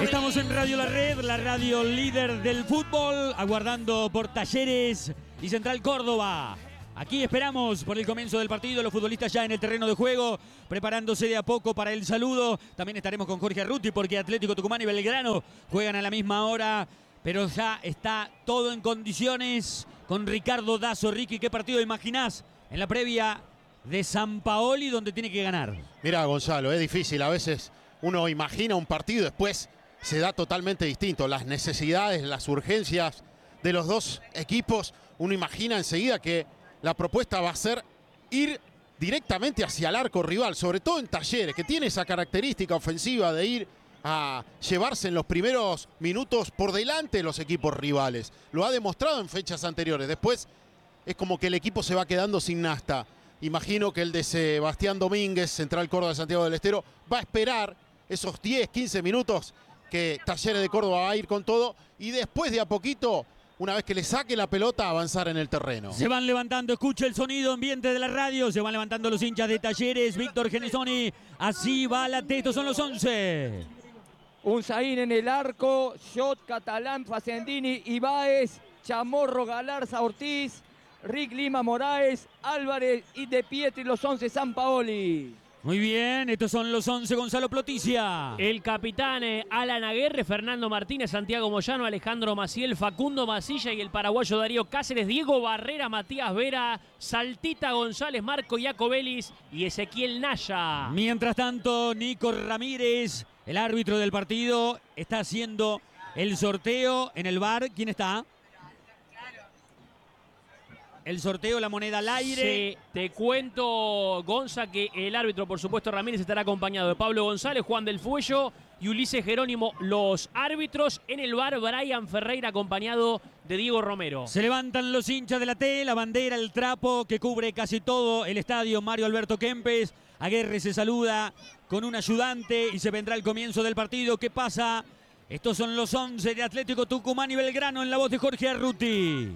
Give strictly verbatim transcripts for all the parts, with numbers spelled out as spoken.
Estamos en Radio La Red, la radio líder del fútbol, aguardando por Talleres y Central Córdoba. Aquí esperamos por el comienzo del partido, los futbolistas ya en el terreno de juego, preparándose de a poco para el saludo. También estaremos con Jorge Arruti porque Atlético Tucumán y Belgrano juegan a la misma hora, pero ya está todo en condiciones con Ricardo Dazo. Ricky, ¿qué partido imaginás en la previa de Sampaoli donde tiene que ganar? Mirá, Gonzalo, es difícil. A veces uno imagina un partido y después se da totalmente distinto. Las necesidades, las urgencias de los dos equipos, uno imagina enseguida que la propuesta va a ser ir directamente hacia el arco rival, sobre todo en Talleres, que tiene esa característica ofensiva de ir a llevarse en los primeros minutos por delante de los equipos rivales. Lo ha demostrado en fechas anteriores. Después es como que el equipo se va quedando sin nasta. Imagino que el de Sebastián Domínguez, Central Córdoba de Santiago del Estero, va a esperar esos diez, quince minutos que Talleres de Córdoba va a ir con todo y después de a poquito, una vez que le saque la pelota, avanzar en el terreno. Se van levantando, escucha el sonido ambiente de la radio, se van levantando los hinchas de Talleres, Víctor Genesoni, así va la T, estos son los once. Unzaín en el arco, Shot, Catalán, Facendini, Ibáez, Chamorro, Galarza, Ortiz, Rick Lima, Moraes, Álvarez y De Pietri, los once Sampaoli. Muy bien, estos son los once, Gonzalo Ploticia. El capitán eh, Alan Aguerre, Fernando Martínez, Santiago Moyano, Alejandro Maciel, Facundo Masilla y el paraguayo Darío Cáceres, Diego Barrera, Matías Vera, Saltita González, Marco Iacobelis y Ezequiel Naya. Mientras tanto, Nico Ramírez, el árbitro del partido, está haciendo el sorteo en el V A R. ¿Quién está? El sorteo, la moneda al aire. Sí, te cuento, Gonza, que el árbitro, por supuesto, Ramírez, estará acompañado de Pablo González, Juan del Fuello y Ulises Jerónimo, los árbitros. En el V A R, Brian Ferreira, acompañado de Diego Romero. Se levantan los hinchas de la T, la bandera, el trapo que cubre casi todo el estadio. Mario Alberto Kempes. Aguerre se saluda con un ayudante y se vendrá el comienzo del partido. ¿Qué pasa? Estos son los once de Atlético Tucumán y Belgrano en la voz de Jorge Arruti.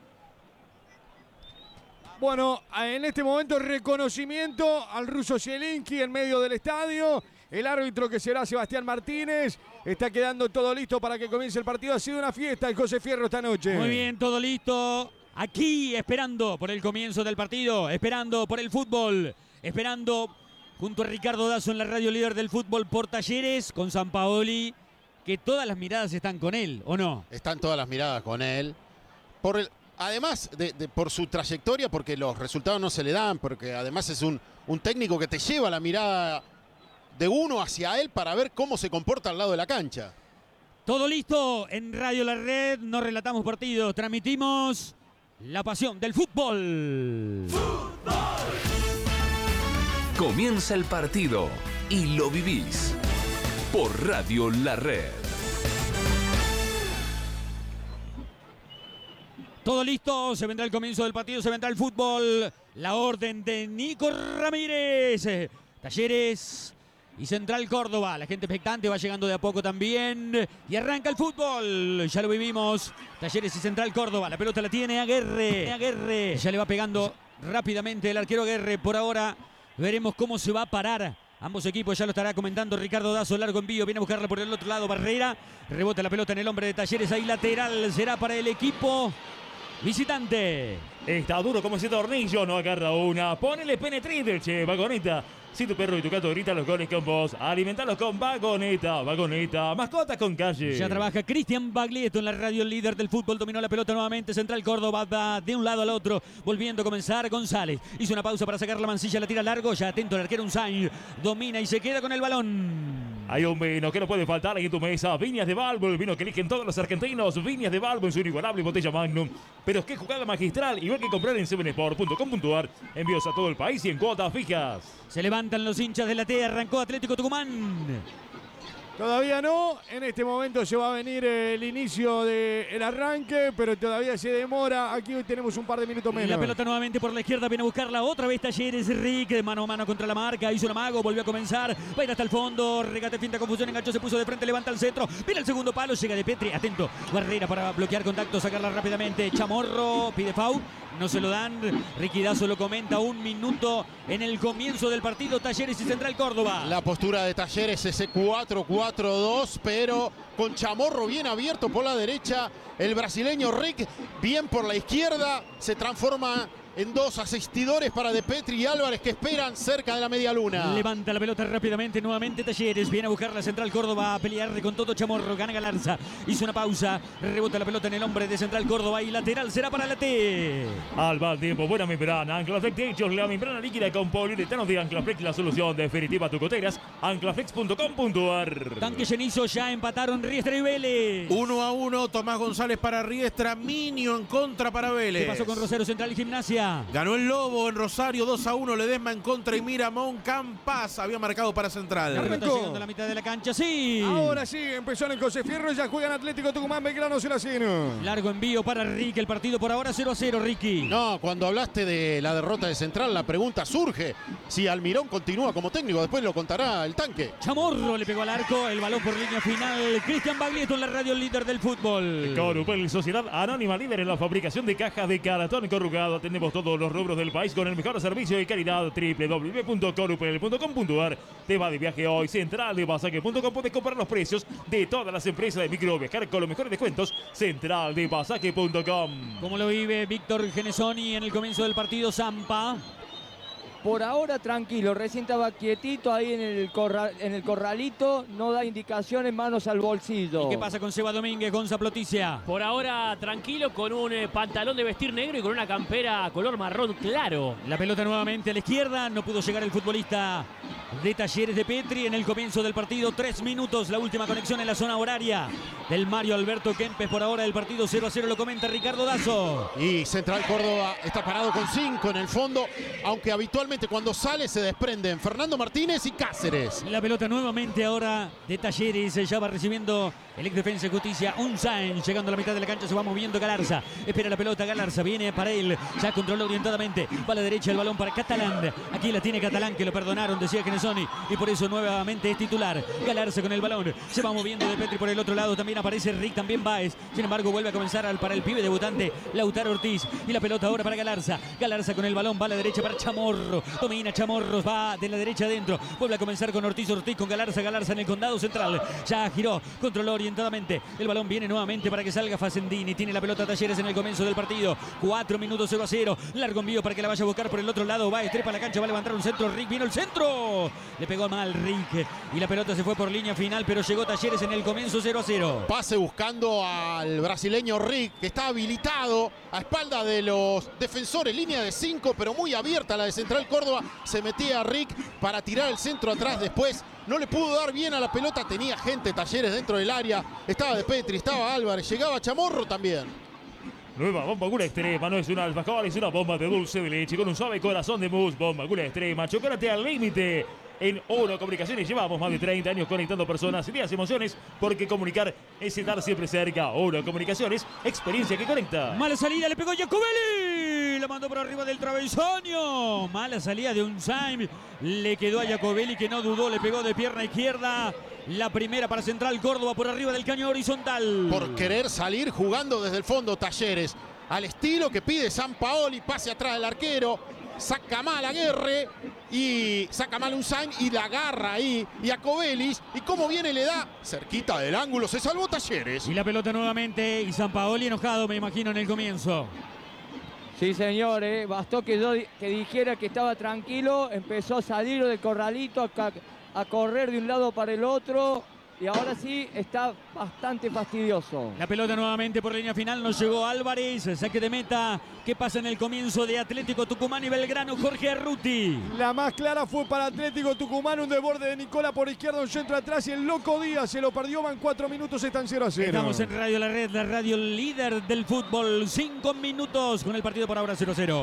Bueno, en este momento reconocimiento al ruso Zielinski en medio del estadio. El árbitro, que será Sebastián Martínez, está quedando todo listo para que comience el partido. Ha sido una fiesta el José Fierro esta noche. Muy bien, todo listo. Aquí esperando por el comienzo del partido, esperando por el fútbol, esperando junto a Ricardo Dazo en la radio líder del fútbol por Talleres, con Sampaoli, que todas las miradas están con él, ¿o no? Están todas las miradas con él. Por el... Además, de, de, por su trayectoria, porque los resultados no se le dan, porque además es un, un técnico que te lleva la mirada de uno hacia él para ver cómo se comporta al lado de la cancha. Todo listo en Radio La Red, no relatamos partidos, transmitimos la pasión del fútbol. ¡Fútbol! Comienza el partido y lo vivís por Radio La Red. Todo listo, se vendrá el comienzo del partido, se vendrá el fútbol. La orden de Nico Ramírez. Talleres y Central Córdoba. La gente expectante va llegando de a poco también. Y arranca el fútbol. Ya lo vivimos. Talleres y Central Córdoba. La pelota la tiene Aguerre. Aguerre. Ya le va pegando rápidamente el arquero Aguerre. Por ahora veremos cómo se va a parar ambos equipos. Ya lo estará comentando Ricardo Dazo. Largo envío. Viene a buscarla por el otro lado Barrera. Rebota la pelota en el hombre de Talleres. Ahí lateral. Será para el equipo visitante. Está duro como ese tornillo, no agarra una. Ponele Penetrator, che, Vagoneta. Si tu perro y tu gato gritan los goles con vos, alimentalos con Vagoneta. Vagoneta, mascotas con calle. Ya trabaja Cristian Baglietto en la radio líder del fútbol. Dominó la pelota nuevamente. Central Córdoba va de un lado al otro. Volviendo a comenzar González. Hizo una pausa para sacar la mancilla. La tira largo. Ya atento el arquero Unzaín. Domina y se queda con el balón. Hay un vino que no puede faltar ahí en tu mesa. Viñas de Balbo, el vino que eligen todos los argentinos. Viñas de Balbo en su inigualable botella Magnum. Pero qué jugada magistral. Igual que comprar en seven sport punto com punto a r. Envíos a todo el país y en cuotas fijas. Se levantan los hinchas de la T. Arrancó Atlético Tucumán. Todavía no, en este momento se va a venir el inicio del arranque, pero todavía se demora. Aquí hoy tenemos un par de minutos menos. La pelota nuevamente por la izquierda, viene a buscarla otra vez Talleres. Rick, mano a mano contra la marca, hizo un amago, volvió a comenzar, va a ir hasta el fondo, regate, finta, confusión, enganchó, se puso de frente, levanta el centro, viene el segundo palo, llega De Pietri, atento, Barrera para bloquear contacto, sacarla rápidamente, Chamorro, pide foul, no se lo dan. Ricky Dazo lo comenta, un minuto en el comienzo del partido, Talleres y Central Córdoba. La postura de Talleres, ese cuatro cuatro dos, pero con Chamorro bien abierto por la derecha. El brasileño Rick bien por la izquierda. Se transforma en dos asistidores para De Petri y Álvarez, que esperan cerca de la media luna. Levanta la pelota rápidamente nuevamente Talleres. Viene a buscar la Central Córdoba, a pelear con todo Chamorro. Gana Galarza. Hizo una pausa. Rebota la pelota en el hombre de Central Córdoba y lateral será para la T. Al mal tiempo, buena membrana. Anclaflex Techos, la membrana líquida con poliuretano de Anclaflex, la solución definitiva a tus goteras. Anclaflex punto com punto ar. Tanque llenizo, ya empataron Riestra y Vélez. Uno a uno, Tomás González para Riestra, Minio en contra para Vélez. ¿Qué pasó con Rosario Central y Gimnasia? Ganó el Lobo en Rosario, dos a uno, Ledesma en contra y Miramón. Campas había marcado para Central. Está llegando a la mitad de la cancha, sí. Ahora sí, empezó en José Fierro, ya juegan Atlético Tucumán, Belgrano, Celacino. Largo envío para Ricky, el partido por ahora cero a cero, Ricky. No, cuando hablaste de la derrota de Central, la pregunta surge si Almirón continúa como técnico, después lo contará el Tanque. Chamorro le pegó al arco, el balón por línea final. Cristian Baglietto en la radio, líder del fútbol. Corupel, Sociedad Anónima, líder en la fabricación de cajas de cartón corrugado. Tenemos todos los rubros del país con el mejor servicio y calidad. doble u doble u doble u punto corupel punto com punto ar. Te va de viaje hoy. Central de Pasaje punto com. Puedes comprar los precios de todas las empresas de micro viajar con los mejores descuentos. Central de Pasaje punto com. ¿Cómo lo vive Víctor Genesoni en el comienzo del partido, Zampa? Por ahora tranquilo, recién estaba quietito ahí en el, corral, en el corralito, no da indicaciones, manos al bolsillo. ¿Y qué pasa con Seba Domínguez, con Zaploticia? Por ahora tranquilo, con un eh, pantalón de vestir negro y con una campera color marrón claro. La pelota nuevamente a la izquierda, no pudo llegar el futbolista de Talleres, De Petri, en el comienzo del partido. Tres minutos, la última conexión en la zona horaria del Mario Alberto Kempes. Por ahora el partido cero a cero, lo comenta Ricardo Dazo. Y Central Córdoba está parado con cinco en el fondo, aunque habitualmente cuando sale se desprenden Fernando Martínez y Cáceres. La pelota nuevamente ahora de Talleres, ya va recibiendo el ex Defensa y Justicia, Unzain, llegando a la mitad de la cancha, se va moviendo Galarza, espera la pelota Galarza, viene para él, ya controla orientadamente, va a la derecha el balón para Catalán, aquí la tiene Catalán, que lo perdonaron, decía Genesoni, y por eso nuevamente es titular. Galarza con el balón, se va moviendo De Petri por el otro lado, también aparece Rick, también Baez, sin embargo vuelve a comenzar al, para el pibe debutante Lautaro Ortiz, y la pelota ahora para Galarza, Galarza con el balón, va a la derecha para Chamorro, domina Chamorros, va de la derecha adentro, vuelve a comenzar con Ortiz, Ortiz con Galarza, Galarza en el condado central, ya giró, controló orientadamente, el balón viene nuevamente para que salga Facendini, tiene la pelota Talleres en el comienzo del partido, cuatro minutos cero a cero, largo envío para que la vaya a buscar por el otro lado, va, estrepa la cancha, va a levantar un centro, Rick vino el centro, le pegó mal Rick, y la pelota se fue por línea final, pero llegó Talleres en el comienzo cero a cero. Pase buscando al brasileño Rick, que está habilitado a espalda de los defensores, línea de cinco, pero muy abierta la de Central Córdoba, se metía a Rick para tirar el centro atrás, después no le pudo dar bien a la pelota, tenía gente Talleres dentro del área, estaba De Petri, estaba Álvarez, llegaba Chamorro también. Nueva bomba Gula Extrema, no es una alfajor, es una bomba de dulce de leche con un suave corazón de mousse. Bomba Gula Extrema, chocolate al límite. En Oro Comunicaciones llevamos más de treinta años conectando personas, ideas, emociones, porque comunicar es estar siempre cerca. Oro Comunicaciones, experiencia que conecta. Mala salida, le pegó Jacobelli, la mandó por arriba del travesaño. Mala salida de Unzain, le quedó a Jacobelli, que no dudó, le pegó de pierna izquierda. La primera para Central Córdoba por arriba del caño horizontal. Por querer salir jugando desde el fondo Talleres, al estilo que pide Sampaoli, pase atrás del arquero, saca mal a Guerre y saca mal Unzain y la agarra ahí y a Cobelis, y como viene le da cerquita del ángulo, se salvó Talleres. Y la pelota nuevamente y Sampaoli enojado, me imagino, en el comienzo. Sí, señor, eh. bastó que yo que dijera que estaba tranquilo, empezó a salir del corralito, a, a correr de un lado para el otro. Y ahora sí está bastante fastidioso. La pelota nuevamente por línea final, nos llegó Álvarez, saque de meta. ¿Qué pasa en el comienzo de Atlético Tucumán y Belgrano? Jorge Arruti. La más clara fue para Atlético Tucumán, un desborde de Nicola por izquierda, un centro atrás y el Loco Díaz se lo perdió, van cuatro minutos, están cero a cero. Estamos en Radio La Red, la radio líder del fútbol, cinco minutos con el partido por ahora cero a cero.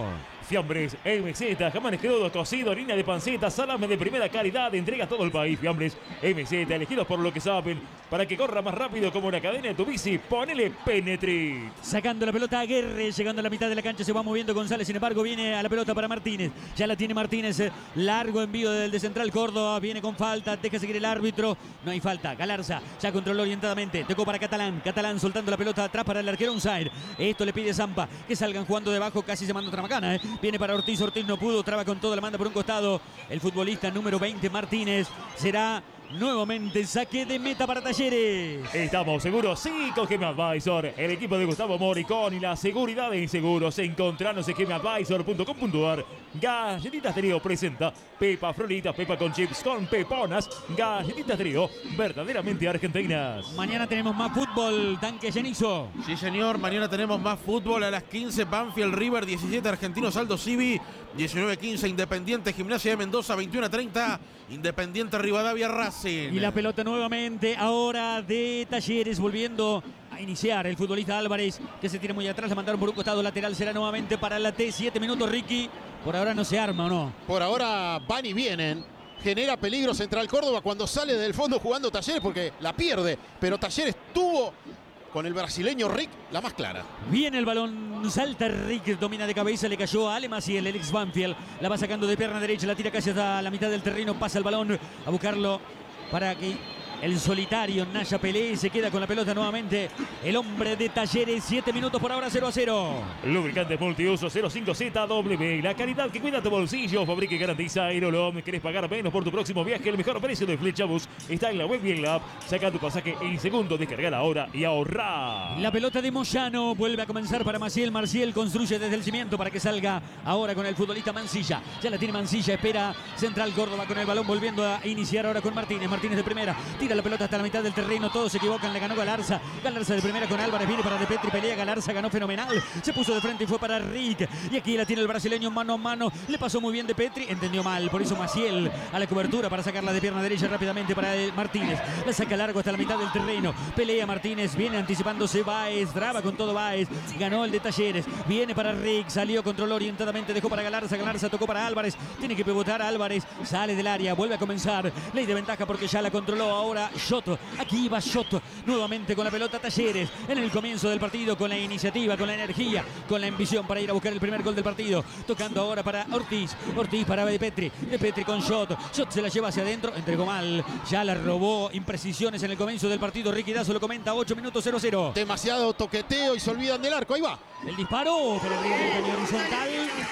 Fiambres M Z, jamón crudo, cocido, harina de panceta, salame de primera calidad, entrega a todo el país. Fiambres M Z, elegidos por lo que saben, para que corra más rápido como una cadena de tu bici. Ponele Penetrit. Sacando la pelota a Guerre, llegando a la mitad de la cancha, se va moviendo González, sin embargo viene a la pelota para Martínez. Ya la tiene Martínez, largo envío del de Central Córdoba, viene con falta, deja seguir el árbitro, no hay falta. Galarza ya controló orientadamente, tocó para Catalán, Catalán soltando la pelota atrás para el arquero Unzair. Esto le pide Zampa, que salgan jugando debajo, casi se manda otra macana, ¿eh? Viene para Ortiz, Ortiz no pudo, traba con todo, la manda por un costado. El futbolista número veinte, Martínez, será nuevamente saque de meta para Talleres. Estamos seguros, sí, con Geme Advisor, el equipo de Gustavo Moricón y la seguridad en seguros. Encontranos en geme advisor punto com punto ar. Galletitas Trío presenta Pepa Frolitas, Pepa con chips con peponas. Galletitas Trío, verdaderamente argentinas. Mañana tenemos más fútbol, Tanque Genizo. Sí, señor, mañana tenemos más fútbol a las quince, Banfield River, diecisiete Argentinos Aldo Civi, diecinueve quince Independiente Gimnasia de Mendoza, veintiuno treinta Independiente Rivadavia Racing. Y la pelota nuevamente ahora de Talleres, volviendo a iniciar el futbolista Álvarez, que se tiene muy atrás, la mandaron por un costado lateral, será nuevamente para la T, siete minutos, Ricky. Por ahora no se arma, ¿o no? Por ahora van y vienen. Genera peligro Central Córdoba cuando sale del fondo jugando Talleres porque la pierde. Pero Talleres tuvo con el brasileño Rick la más clara. Viene el balón, salta Rick, domina de cabeza, le cayó a Ale Maciel, el ex Banfield. La va sacando de pierna derecha, la tira casi hasta la mitad del terreno, pasa el balón a buscarlo para que el solitario Naya pelee, se queda con la pelota nuevamente el hombre de Talleres. Siete minutos por ahora, cero a cero. Lubricantes multiuso cero cinco Z W, la calidad que cuida tu bolsillo, fabrica y garantiza Aerolom. ¿Querés pagar menos por tu próximo viaje? El mejor precio de Flechabus está en la web y en la app. Saca tu pasaje en segundo, descargar ahora y ahorrar. La pelota de Moyano vuelve a comenzar para Maciel. Marcial construye desde el cimiento para que salga ahora con el futbolista Mancilla. Ya la tiene Mancilla, espera Central Córdoba con el balón, volviendo a iniciar ahora con Martínez. Martínez de primera, tira la pelota hasta la mitad del terreno, todos se equivocan, le ganó Galarza. Galarza de primera con Álvarez, viene para De Petri, pelea Galarza, ganó fenomenal, se puso de frente y fue para Rick. Y aquí la tiene el brasileño mano a mano, le pasó muy bien De Petri, entendió mal, por eso Maciel a la cobertura para sacarla de pierna derecha rápidamente para Martínez. La saca largo hasta la mitad del terreno, pelea Martínez, viene anticipándose Báez, traba con todo Báez, ganó el de Talleres, viene para Rick, salió, controló orientadamente, dejó para Galarza, Galarza tocó para Álvarez, tiene que pivotar Álvarez, sale del área, vuelve a comenzar, ley de ventaja porque ya la controló ahora Shot. Aquí va Shot nuevamente con la pelota Talleres en el comienzo del partido, con la iniciativa, con la energía, con la ambición para ir a buscar el primer gol del partido. Tocando ahora para Ortiz, Ortiz para De Petri, De Petri con Shot, Shot se la lleva hacia adentro, entregó mal, ya la robó, imprecisiones en el comienzo del partido. Ricky Dazo lo comenta, ocho minutos, cero cero. Demasiado toqueteo y se olvidan del arco, ahí va. El disparo, pero el cañón horizontal.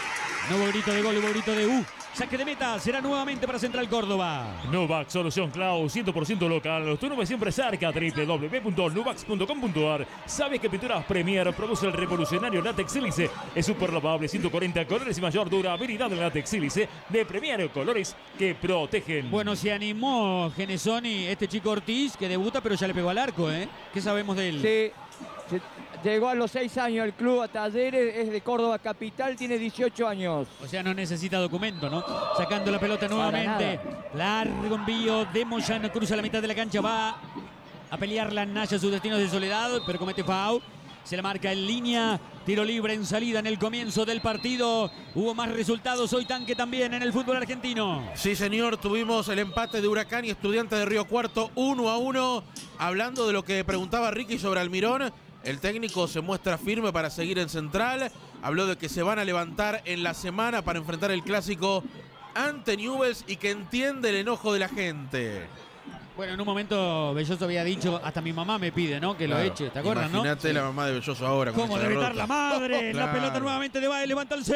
No hubo grito de gol, hubo grito de U. Saque de meta, será nuevamente para Central Córdoba. Nuvax, solución cloud, cien por ciento local. Tu nube siempre cerca, w w w punto nuvax punto com punto ar. ¿Sabes que Pinturas Premier produce el revolucionario látex sílice? Es súper lavable, ciento cuarenta colores y mayor durabilidad del látex sílice de Premier, colores que protegen. Bueno, se animó Genesoni, este chico Ortiz, que debuta, pero ya le pegó al arco, ¿eh? ¿Qué sabemos de él? Sí, se, llegó a los seis años el club a Talleres, es de Córdoba Capital, tiene dieciocho años. O sea, no necesita documento, ¿no? Sacando la pelota nuevamente. Largo envío de Moyano, cruza la mitad de la cancha, va a pelear la Naya, sus destinos de soledad, pero comete foul. Se la marca en línea, tiro libre en salida en el comienzo del partido. Hubo más resultados hoy, Tanque, también en el fútbol argentino. Sí, señor, tuvimos el empate de Huracán y Estudiantes de Río Cuarto, uno a uno. Hablando de lo que preguntaba Ricky sobre Almirón, el técnico se muestra firme para seguir en Central. Habló de que se van a levantar en la semana para enfrentar el clásico ante Newell's y que entiende el enojo de la gente. Bueno, en un momento Belloso había dicho, hasta mi mamá me pide, ¿no? Que Claro. lo eche, ¿te acuerdas, no? Imagínate la mamá de Belloso ahora. con ¿Cómo esa levantar derrota. la madre? La Claro. pelota nuevamente de Baez, levanta el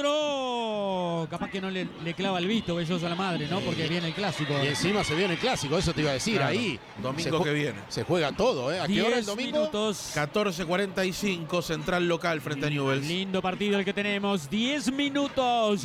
centro. Capaz que no le, le clava el visto Belloso a la madre, ¿no? Porque viene el clásico. Y encima se viene el clásico, eso te iba a decir. Claro. Ahí. Domingo se que viene. Se juega todo, ¿eh? ¿A qué hora el diez domingo? minutos. catorce cuarenta y cinco, Central local frente a Newell's. Lindo partido el que tenemos. diez minutos.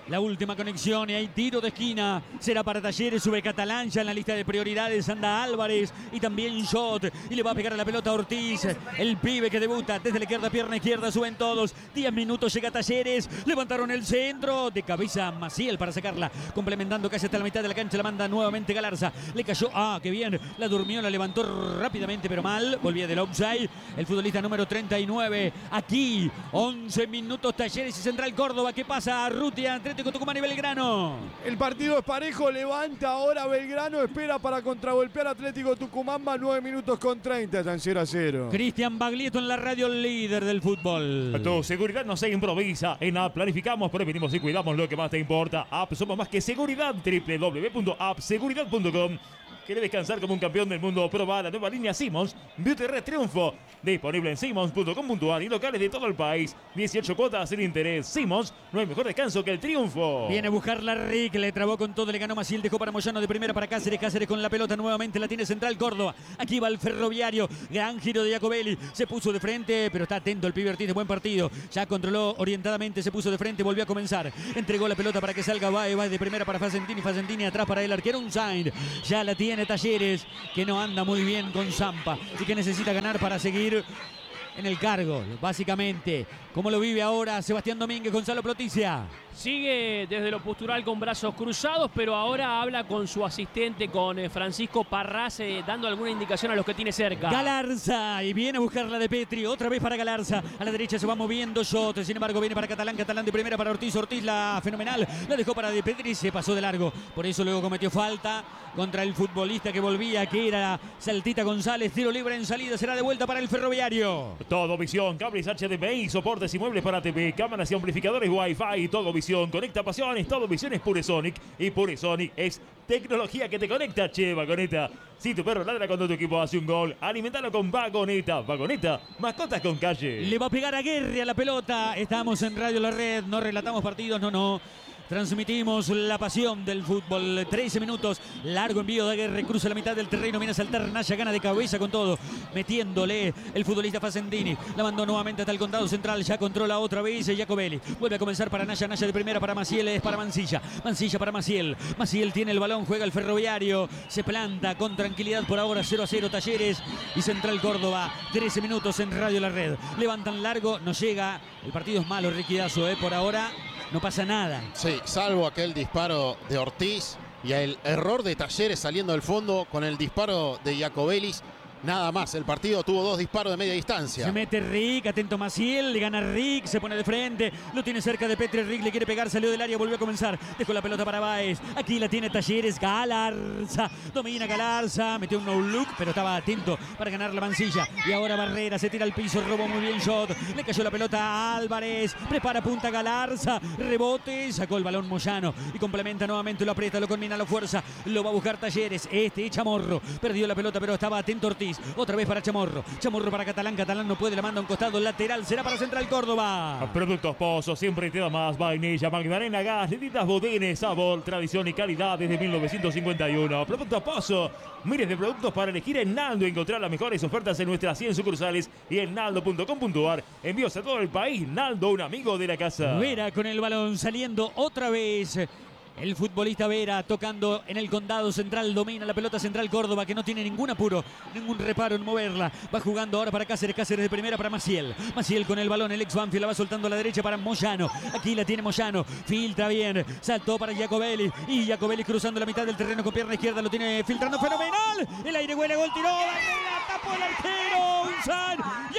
La última conexión y hay tiro de esquina. Será para Talleres, sube Catalán ya en la lista de prioridades. Anda Álvarez y también Shot. Y le va a pegar a la pelota a Ortiz. El pibe que debuta desde la izquierda, pierna izquierda, suben todos. diez minutos, llega Talleres. Levantaron el centro. De cabeza Maciel para sacarla. Complementando casi hasta la mitad de la cancha. La manda nuevamente Galarza. Le cayó. Ah, qué bien. La durmió, la levantó rápidamente, pero mal. Volvía del offside. El futbolista número treinta y nueve. Aquí, once minutos, Talleres y Central Córdoba. ¿Qué pasa? Rutia, Atlético Tucumán y Belgrano. El partido es parejo, levanta ahora Belgrano, espera para contragolpear Atlético Tucumán, más nueve minutos con treinta, están cero a cero. Cristian Baglietto en la radio, líder del fútbol. Tu seguridad no se improvisa. En App planificamos, prevenimos y cuidamos lo que más te importa. App, somos más que seguridad. doble u doble u doble u punto app seguridad punto com. ¿Quiere descansar como un campeón del mundo? Proba la nueva línea Simmons Beauty Red Triunfo. Disponible en simmons punto com punto a r y locales de todo el país. dieciocho cuotas sin interés. Simmons, no hay mejor descanso que el triunfo. Viene a buscar la Rick, le trabó con todo, le ganó Maciel, dejó para Moyano de primera para Cáceres. Cáceres con la pelota nuevamente, la tiene Central Córdoba. Aquí va el Ferroviario. Gran giro de Jacobelli. Se puso de frente, pero está atento el pibe Ortiz, de buen partido. Ya controló orientadamente, se puso de frente, volvió a comenzar. Entregó la pelota para que salga Bae, va de primera para Facentini. Facentini atrás para el arquero Unzain. Ya la tiene Talleres, que no anda muy bien con Zampa y que necesita ganar para seguir en el cargo, básicamente. ¿Cómo lo vive ahora Sebastián Domínguez, Gonzalo Ploticia? Sigue desde lo postural con brazos cruzados, pero ahora habla con su asistente, con eh, Francisco Parrás, eh, dando alguna indicación a los que tiene cerca. Galarza, y viene a buscar la de Petri, otra vez para Galarza. A la derecha se va moviendo Shot, sin embargo viene para Catalán, Catalán de primera para Ortiz, Ortiz la fenomenal, la dejó para de Petri, se pasó de largo. Por eso luego cometió falta contra el futbolista que volvía, que era Saltita González. Tiro libre en salida, será de vuelta para el Ferroviario. Todo visión, cables H D M I, soportes y muebles para T V, cámaras y amplificadores Wi-Fi. Todo visión, conecta pasiones. Todo visión es Puresonic. Y Puresonic es tecnología que te conecta, che, Vagoneta. Si tu perro ladra cuando tu equipo hace un gol, alimentalo con Vagoneta. Vagoneta, mascotas con calle. Le va a pegar a Guerri a la pelota. Estamos en Radio La Red, no relatamos partidos, no, no. Transmitimos la pasión del fútbol. trece minutos. Largo envío de Aguirre. Cruza la mitad del terreno. Viene a saltar Naya. Gana de cabeza con todo. Metiéndole el futbolista Facendini. La mandó nuevamente hasta el contado central. Ya controla otra vez Jacobelli. Vuelve a comenzar para Naya. Naya de primera para Maciel. Es para Mancilla. Mancilla para Maciel. Maciel tiene el balón. Juega el Ferroviario. Se planta con tranquilidad por ahora. cero a cero Talleres y Central Córdoba. trece minutos en Radio La Red. Levantan largo. No llega. El partido es malo, Riquidazo, ¿eh? Por ahora no pasa nada. Sí, salvo aquel disparo de Ortiz y el error de Talleres saliendo del fondo con el disparo de Jacobelli. Nada más, el partido tuvo dos disparos de media distancia. Se mete Rick, atento Maciel, le gana Rick, se pone de frente, lo tiene cerca de Petri, Rick le quiere pegar, salió del área, volvió a comenzar, dejó la pelota para Báez, aquí la tiene Talleres, Galarza, domina Galarza, metió un no look, pero estaba atento para ganar la Mancilla, y ahora Barrera se tira al piso, robó muy bien Shot, le cayó la pelota a Álvarez, prepara punta Galarza, rebote, sacó el balón Moyano, y complementa nuevamente, lo aprieta, lo combina, lo fuerza, lo va a buscar Talleres, este Chamorro, perdió la pelota, pero estaba atento Ortiz. Otra vez para Chamorro. Chamorro para Catalán. Catalán no puede, la manda a un costado lateral. Será para Central Córdoba. Productos Pozo, siempre te da más. Vainilla, Magdalena, galletitas, bodines, sabor, tradición y calidad desde mil novecientos cincuenta y uno. Productos Pozo. Miles de productos para elegir en Naldo. Encontrar las mejores ofertas en nuestras cien sucursales y en naldo punto com punto a r. Envíos a todo el país. Naldo, un amigo de la casa. Vera con el balón saliendo otra vez. El futbolista Vera tocando en el condado central, domina la pelota Central Córdoba, que no tiene ningún apuro, ningún reparo en moverla. Va jugando ahora para Cáceres, Cáceres de primera para Maciel. Maciel con el balón, el ex Banfield la va soltando a la derecha para Moyano. Aquí la tiene Moyano, filtra bien, saltó para Jacobelli. Y Jacobelli cruzando la mitad del terreno con pierna izquierda, lo tiene filtrando fenomenal. El aire huele, gol, tiró, la tapó el arquero. Unzan,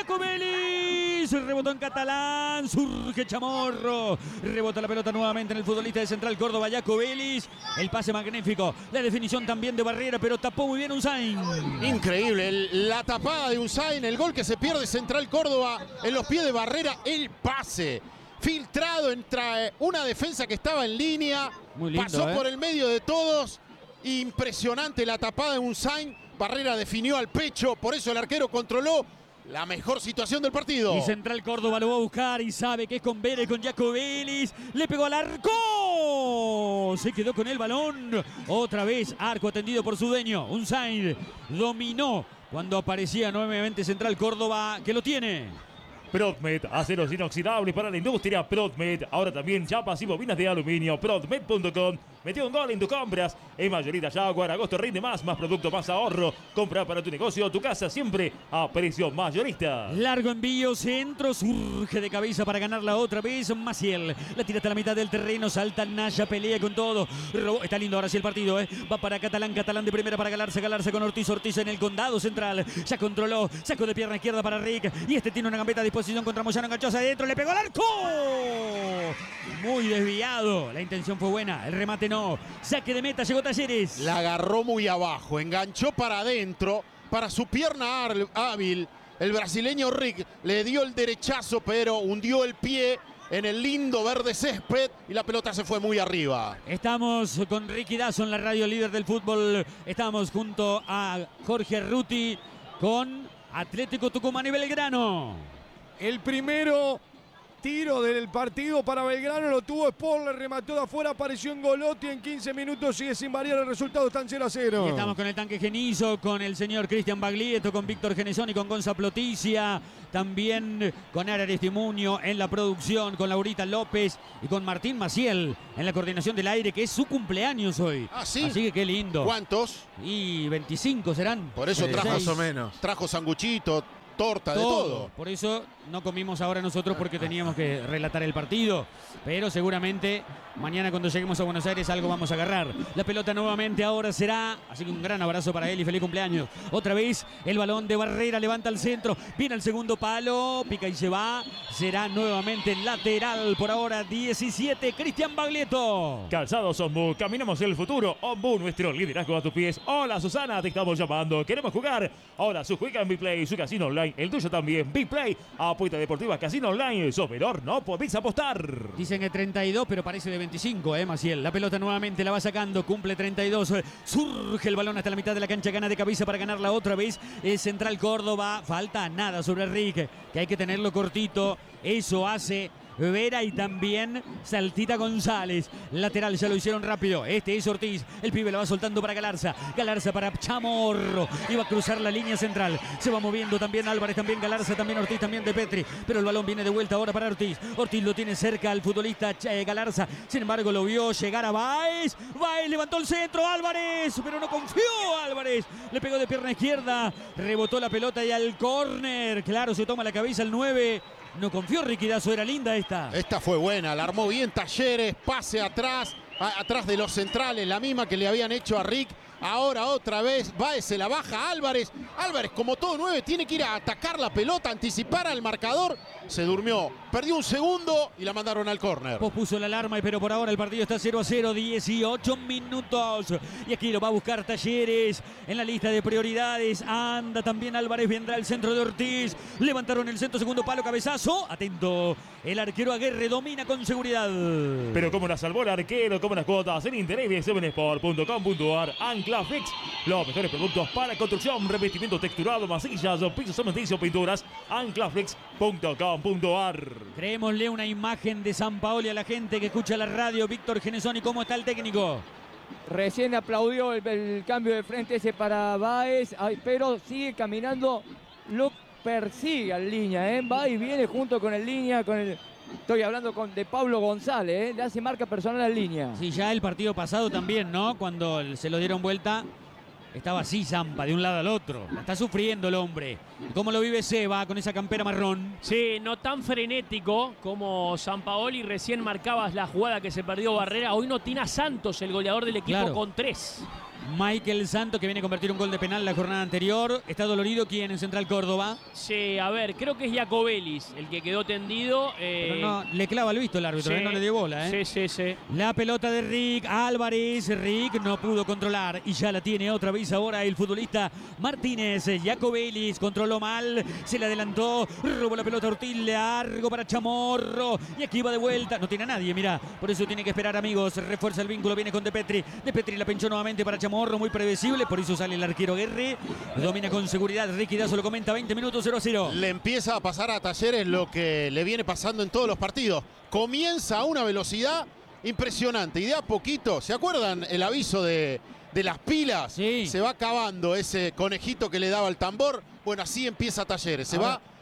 Jacobelli, se rebotó en Catalán, surge Chamorro. Rebota la pelota nuevamente en el futbolista de Central Córdoba, Jacobelli. El pase magnífico, la definición también de Barrera, pero tapó muy bien Unzain. Increíble, el, la tapada de Unzain, el gol que se pierde Central Córdoba en los pies de Barrera, el pase filtrado entre una defensa que estaba en línea, muy lindo, pasó ¿eh? por el medio de todos, impresionante la tapada de Unzain, Barrera definió al pecho, por eso el arquero controló la mejor situación del partido. Y Central Córdoba lo va a buscar y sabe que es con Vera y con Jacobelli. Le pegó al arco. Se quedó con el balón. Otra vez arco atendido por su dueño. Unzain dominó cuando aparecía nuevamente Central Córdoba, que lo tiene. Prodmed, aceros inoxidables para la industria. Prodmed, ahora también chapas y bobinas de aluminio. Prodmed punto com. Metió un gol en tus compras. En mayorita Jaguar, agosto rinde más, más producto, más ahorro. Compra para tu negocio, tu casa, siempre a precio mayorista. Largo envío, centro, surge de cabeza para ganarla otra vez Maciel. La tira hasta la mitad del terreno, salta Naya, pelea con todo. Robó, está lindo ahora sí el partido, ¿eh? Va para Catalán, Catalán de primera para Galarza, Galarza con Ortiz, Ortiz en el condado central. Ya controló, sacó de pierna izquierda para Rick. Y este tiene una gambeta a disposición contra Moyano, enganchó hacia adentro, le pegó al arco. Muy desviado, la intención fue buena, el remate no. Saque de meta, llegó Talleres. La agarró muy abajo, enganchó para adentro, para su pierna hábil. El brasileño Rick le dio el derechazo, pero hundió el pie en el lindo verde césped y la pelota se fue muy arriba. Estamos con Ricky Dazo en la radio líder del fútbol. Estamos junto a Jorge Ruti con Atlético Tucumán y Belgrano. El primero tiro del partido para Belgrano lo tuvo Sport, le remató de afuera, apareció en Golotti en quince minutos, sigue sin variar el resultado, están cero a cero. Y estamos con el tanque Genizo, con el señor Cristian Baglietto, con Víctor Genesoni, con Gonza Ploticia, también con Ara Aristimunio en la producción, con Laurita López y con Martín Maciel en la coordinación del aire, que es su cumpleaños hoy. ¿Ah, sí? Así que qué lindo. ¿Cuántos? Y veinticinco serán. Por eso trajo, más o menos. Trajo sanguchito, torta, todo. de todo. Por eso no comimos ahora nosotros porque teníamos que relatar el partido. Pero seguramente mañana cuando lleguemos a Buenos Aires algo vamos a agarrar. La pelota nuevamente ahora será. Así que un gran abrazo para él y feliz cumpleaños. Otra vez el balón de Barrera levanta al centro. Viene al segundo palo. Pica y se va. Será nuevamente lateral por ahora. diecisiete. Cristian Baglietto. Calzados Ombu, caminamos el futuro. Ombu, nuestro liderazgo a tus pies. Hola Susana, te estamos llamando. Queremos jugar. Ahora su juega en Biplay, su casino online. El tuyo también. Biplay, apuesta deportiva, casino online. Sos menor, no podés apostar. Dicen que treinta y dos, pero parece de veinticinco, ¿eh, Maciel? La pelota nuevamente la va sacando, cumple treinta y dos. Surge el balón hasta la mitad de la cancha, gana de cabeza para ganarla otra vez. Es Central Córdoba, falta nada sobre Rick, que hay que tenerlo cortito. Eso hace Vera y también Saltita González. Lateral, ya lo hicieron rápido. Este es Ortiz. El pibe la va soltando para Galarza. Galarza para Chamorro. Iba a cruzar la línea central. Se va moviendo también Álvarez, también Galarza, también Ortiz, también De Petri. Pero el balón viene de vuelta ahora para Ortiz. Ortiz lo tiene cerca al futbolista Galarza. Sin embargo, lo vio llegar a Báez. Báez levantó el centro. Álvarez, pero no confió Álvarez. Le pegó de pierna izquierda. Rebotó la pelota y al córner. Claro, se toma la cabeza el nueve. No confió Ricky Dazo, era linda esta. Esta fue buena, la armó bien Talleres, pase atrás, a, atrás de los centrales, la misma que le habían hecho a Rick. Ahora otra vez, Báez se la baja a Álvarez. Álvarez, como todo nueve, tiene que ir a atacar la pelota, anticipar al marcador. Se durmió, perdió un segundo y la mandaron al córner. Pospuso la alarma, pero por ahora el partido está cero a cero, dieciocho minutos. Y aquí lo va a buscar Talleres en la lista de prioridades. Anda también Álvarez, vendrá el centro de Ortiz. Levantaron el centro, segundo palo, cabezazo. Atento, el arquero Aguerre domina con seguridad. Pero como la salvó el arquero, como las cuotas en interés de seven sport punto com punto ar. Anclaflex, los mejores productos para construcción, revestimiento texturado, masillas, pisos cementicios, pinturas. Anclaflex punto com punto ar. Creémosle una imagen de San Paoli a la gente que escucha la radio. Víctor Genesoni, ¿cómo está el técnico? Recién aplaudió el, el cambio de frente ese para Báez, ay, pero sigue caminando, lo persigue al línea, ¿eh? Va y viene junto con el línea, con el... Estoy hablando con de Pablo González, ¿eh? Le hace marca personal al línea. Sí, ya el partido pasado también, ¿no? Cuando se lo dieron vuelta, estaba así Zampa, de un lado al otro. La está sufriendo el hombre. ¿Cómo lo vive Seba con esa campera marrón? Sí, no tan frenético como Sampaoli. Recién marcabas la jugada que se perdió Barrera. Hoy no tiene a Santos, el goleador del equipo, claro, con tres. Michael Santos, que viene a convertir un gol de penal la jornada anterior. ¿Está dolorido quién en Central Córdoba? Sí, a ver, creo que es Jacobelis el que quedó tendido. Eh... Pero no, le clava el visto el árbitro, sí, ¿eh? No le dio bola, ¿eh? Sí, sí, sí. La pelota de Rick Álvarez. Rick no pudo controlar y ya la tiene otra vez ahora el futbolista Martínez. Jacobelis controló mal, se le adelantó, robó la pelota Ortiz, largo para Chamorro. Y aquí va de vuelta, no tiene a nadie, mira. Por eso tiene que esperar, amigos. Refuerza el vínculo, viene con De Petri. De Petri la pinchó nuevamente para Chamorro. Morro, muy predecible, por eso sale el arquero Guerre. Domina con seguridad, Ricky Dazo lo comenta, veinte minutos, cero a cero. Le empieza a pasar a Talleres lo que le viene pasando en todos los partidos. Comienza a una velocidad impresionante y de a poquito, ¿se acuerdan el aviso de, de las pilas? Sí. Se va acabando ese conejito que le daba el tambor. Bueno, así empieza Talleres, se Ahora, va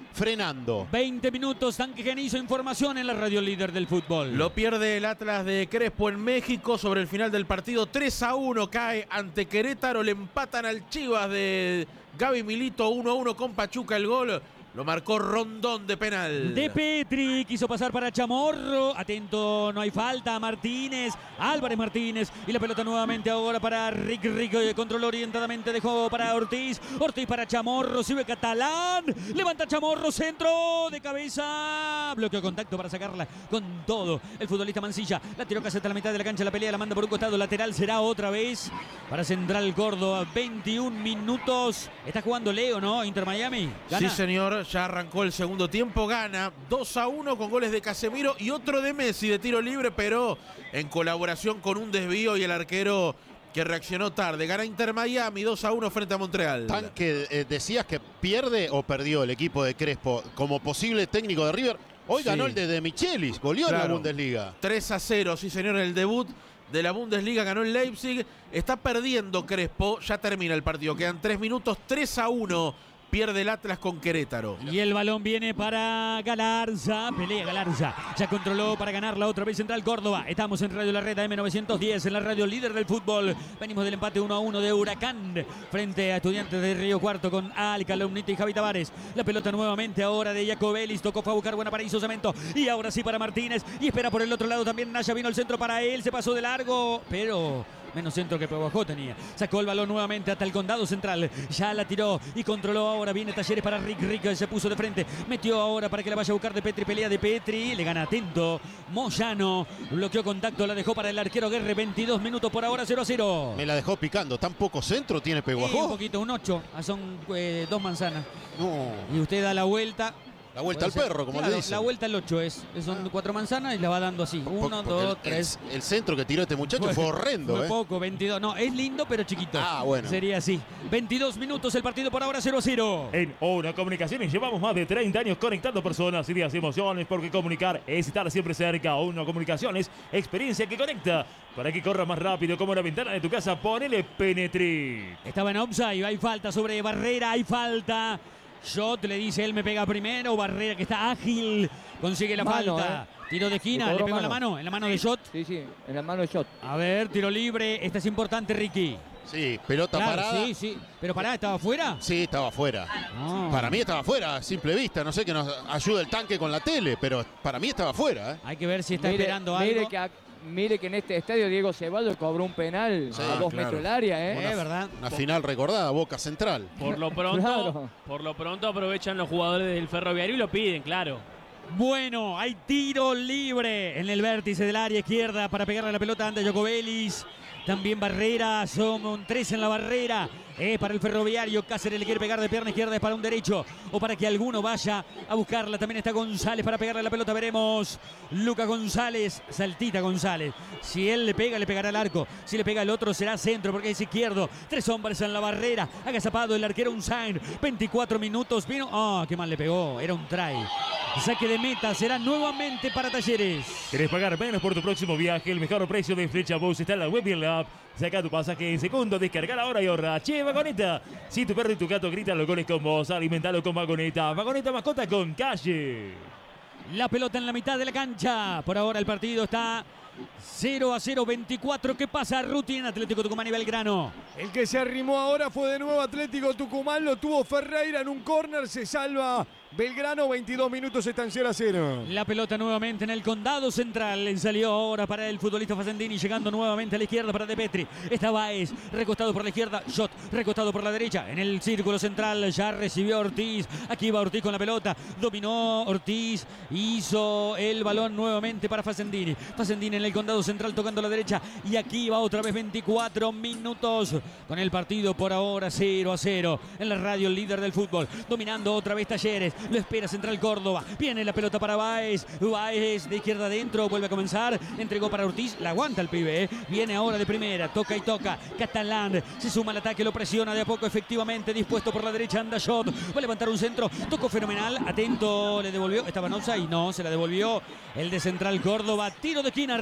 frenando. veinte minutos, Tanque Genizo, información en la radio líder del fútbol. Lo pierde el Atlas de Crespo en México sobre el final del partido. tres a uno cae ante Querétaro. Le empatan al Chivas de Gaby Milito. uno a uno con Pachuca el gol. Lo marcó Rondón de penal. De Petri quiso pasar para Chamorro. Atento, no hay falta. Martínez, Álvarez Martínez. Y la pelota nuevamente ahora para Rick. Rick controló orientadamente, dejó para Ortiz. Ortiz para Chamorro, sube Catalán. Levanta Chamorro, centro de cabeza. Bloqueo contacto para sacarla con todo. El futbolista Mancilla la tiró casi hasta la mitad de la cancha. La pelea la manda por un costado. Lateral será otra vez para Central Córdoba. veintiún minutos. Está jugando Leo, ¿no? Inter Miami. ¿Gana? Sí, señor. Ya arrancó el segundo tiempo, gana dos a uno con goles de Casemiro y otro de Messi de tiro libre, pero en colaboración con un desvío y el arquero que reaccionó tarde. Gana Inter Miami dos a uno frente a Montreal. Tanque, eh, decías que pierde o perdió el equipo de Crespo como posible técnico de River. Hoy ganó Sí. el de, de Michelis, goleó en Claro. la Bundesliga. tres a cero, sí señor, en el debut de la Bundesliga ganó el Leipzig. Está perdiendo Crespo, ya termina el partido, quedan tres minutos, tres a uno. Pierde el Atlas con Querétaro. Y el balón viene para Galarza. Pelea Galarza. Ya controló para ganarla otra vez Central Córdoba. Estamos en Radio La Reta M novecientos diez, en la radio líder del fútbol. Venimos del empate uno a uno de Huracán frente a Estudiantes de Río Cuarto con Al Calumnita y Javi Tavares. La pelota nuevamente ahora de Jacobelis. Tocó, fue a buscar buena Paraíso Cemento. Y ahora sí para Martínez. Y espera por el otro lado también Naya. Vino el centro para él. Se pasó de largo. Pero menos centro que Pehuajó tenía. Sacó el balón nuevamente hasta el condado central. Ya la tiró y controló. Ahora viene Talleres para Rick. Rick se puso de frente. Metió ahora para que la vaya a buscar de Petri. Pelea de Petri. Le gana atento Moyano. Bloqueó contacto. La dejó para el arquero Guerre. veintidós minutos por ahora. cero a cero. Me la dejó picando. Tan poco centro tiene Sí, un Pehuajó. poquito, un ocho. Son eh, dos manzanas. No, Y usted da la vuelta. la vuelta al Puede ser. perro, como Claro, le dicen. la vuelta al ocho es. Son cuatro manzanas y la va dando así. Uno, Porque dos, el, tres. El, el centro que tiró este muchacho fue, horrendo, Fue ¿eh? poco, veintidós. No, es lindo, pero chiquito. Ah, bueno. Sería así. veintidós minutos el partido por ahora, cero a cero. En Ona Comunicaciones llevamos más de treinta años conectando personas y días de emociones, porque comunicar es estar siempre cerca. Ona Comunicaciones, experiencia que conecta. Para que corra más rápido como la ventana de tu casa, ponele Penetri. Estaba en offside, hay falta sobre Barrera, hay falta. Shot le dice, él me pega primero. Barrera, que está ágil, consigue la Mano, falta. eh. Tiro de esquina, Le le cobró pegó en la mano. mano, en la mano de Shot. Sí, sí, en la mano de Shot. A ver, tiro libre. Esta es importante, Ricky. Sí, pelota Claro, parada. sí, sí. Pero pará, ¿estaba afuera? Sí, estaba afuera. No. Para mí estaba afuera, a simple vista. No sé que nos ayude el tanque con la tele, pero para mí estaba afuera, ¿eh? Hay que ver si está Mire, esperando mire algo. que, ac- mire que en este estadio Diego Ceballos cobró un penal Sí, a dos claro. metros del área, ¿eh? Es verdad. Una final recordada, Boca Central. Por lo pronto, Claro. por lo pronto aprovechan los jugadores del Ferroviario y lo piden, claro. Bueno, hay tiro libre en el vértice del área izquierda para pegarle la pelota ante Jacobelis. También Barrera, son tres en la barrera. Es para el Ferroviario. Cáceres le quiere pegar de pierna izquierda, es para un derecho. O para que alguno vaya a buscarla. También está González para pegarle la pelota. Veremos. Lucas González, saltita González. Si él le pega, le pegará al arco. Si le pega el otro, será centro porque es izquierdo. Tres hombres en la barrera. Agazapado el arquero Unzain. veinticuatro minutos. Vino. Ah, qué mal le pegó. Era un try. Saque de meta será nuevamente para Talleres. ¿Querés pagar menos por tu próximo viaje? El mejor precio de Flecha Bus está en la web y en la app. Saca tu pasaje en segundo, descargar ahora y ahorra. Che, Vagoneta. Si tu perro y tu gato gritan los goles con vos, alimentalo con Vagoneta. Vagoneta mascota con calle. La pelota en la mitad de la cancha. Por ahora el partido está cero a cero, veinticuatro. ¿Qué pasa, Ruti, en Atlético Tucumán y Belgrano? El que se arrimó ahora fue de nuevo Atlético Tucumán, lo tuvo Ferreira en un córner, se salva Belgrano, veintidós minutos, están cero a cero. La pelota nuevamente en el condado central. Salió ahora para el futbolista Facendini, llegando nuevamente a la izquierda para De Petri. Está Baez, recostado por la izquierda. Shot, recostado por la derecha. En el círculo central ya recibió Ortiz. Aquí va Ortiz con la pelota. Dominó Ortiz. Hizo el balón nuevamente para Facendini. Facendini en el condado central tocando la derecha. Y aquí va otra vez veinticuatro minutos. Con el partido por ahora cero a cero. En la radio el líder del fútbol. Dominando otra vez Talleres. Lo espera Central Córdoba. Viene la pelota para Baez. Baez de izquierda adentro. Vuelve a comenzar. Entregó para Ortiz. La aguanta el pibe. ¿eh? Viene ahora de primera. Toca y toca. Catalán se suma al ataque. Lo presiona de a poco efectivamente. Dispuesto por la derecha. Anda Shot. Va a levantar un centro. Tocó fenomenal. Atento. Le devolvió. Estaba en offside. No, se la devolvió el de Central Córdoba. Tiro de esquina.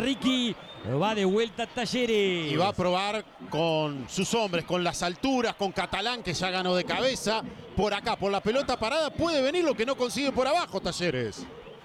Ricky. Va de vuelta Talleres. Y va a probar con sus hombres, con las alturas, con Catalán, que ya ganó de cabeza. Por acá, por la pelota parada, puede venir lo que no consigue por abajo Talleres.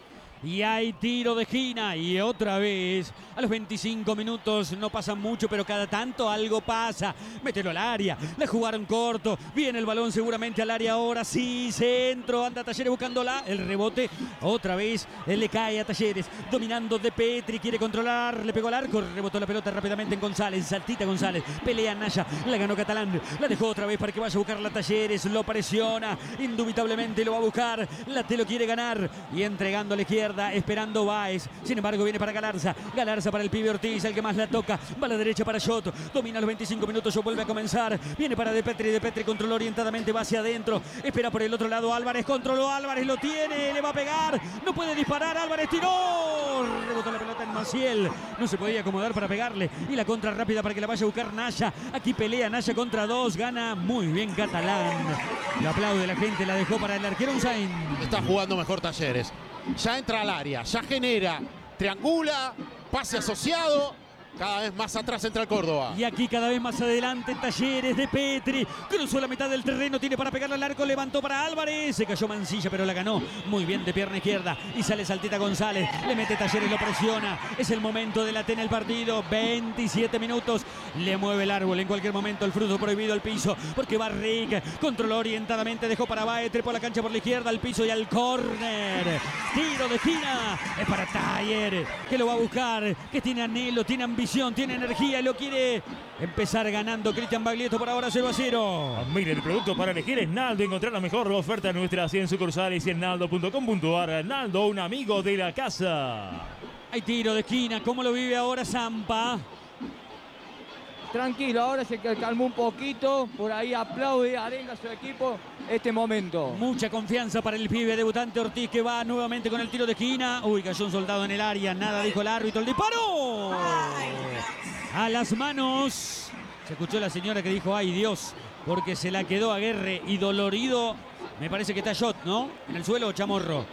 Y hay tiro de esquina y otra vez a los veinticinco minutos no pasa mucho, pero cada tanto algo pasa. Mételo al área, le jugaron corto, viene el balón seguramente al área ahora, sí, centro, anda Talleres buscándola, el rebote, otra vez le cae a Talleres, dominando de Petri, quiere controlar, le pegó al arco, rebotó la pelota rápidamente en González, saltita González, pelea Naya, la ganó Catalán, la dejó otra vez para que vaya a buscar la Talleres, lo presiona, indubitablemente lo va a buscar, la te lo quiere ganar y entregando a la izquierda. Esperando Báez, sin embargo viene para Galarza, Galarza para el pibe Ortiz, el que más la toca, va a la derecha para Shot, domina los veinticinco minutos, Shot vuelve a comenzar, viene para De Petri, De Petri controló orientadamente, va hacia adentro, espera por el otro lado Álvarez, controló Álvarez, lo tiene, le va a pegar, no puede disparar, Álvarez tiró, rebotó la pelota en Maciel, no se podía acomodar para pegarle, y la contra rápida para que la vaya a buscar Naya, aquí pelea Naya contra dos, gana muy bien Catalán, lo aplaude la gente, la dejó para el arquero Usain. Está jugando mejor Talleres. Ya entra al área, ya genera, triangula, pase asociado, cada vez más atrás entra el Córdoba. Y aquí cada vez más adelante Talleres, De Petri, cruzó la mitad del terreno, tiene para pegarle al arco, levantó para Álvarez, se cayó Mancilla pero la ganó muy bien de pierna izquierda y sale Saltita González, le mete Talleres, lo presiona, es el momento de la T en el partido, veintisiete minutos, le mueve el árbol en cualquier momento, el fruto prohibido al piso, porque va Rick, controló orientadamente, dejó para Baez, trepó la cancha por la izquierda, al piso y al córner, tiro de esquina, es para Talleres, que lo va a buscar, que tiene anhelo, tiene ambición, tiene energía y lo quiere empezar ganando Cristian Baglietto por ahora cero a cero. Mire, el producto para elegir es Naldo. Encontrar la mejor oferta en nuestras cien sucursales y en naldo punto com punto ar. Naldo, un amigo de la casa. Hay tiro de esquina, ¿cómo lo vive ahora Zampa? Tranquilo, ahora se calmó un poquito, por ahí aplaude, arenga a su equipo este momento. Mucha confianza para el pibe debutante Ortiz, que va nuevamente con el tiro de esquina. Uy, cayó un soldado en el área, nada dijo el árbitro, el disparo. A las manos. Se escuchó la señora que dijo, ay Dios, porque se la quedó Aguerre y dolorido. Me parece que está Shot, ¿no? En el suelo, Chamorro.